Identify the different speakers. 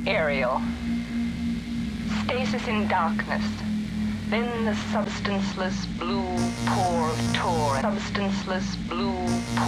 Speaker 1: Ariel. Stasis in darkness. Then the substanceless blue pour of Tor. Substanceless blue pour.